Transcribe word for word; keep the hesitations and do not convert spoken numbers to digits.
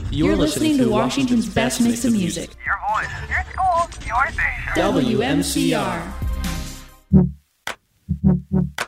You're, You're listening, listening to Washington's best mix of music. Your voice, your school, your station. W M C R.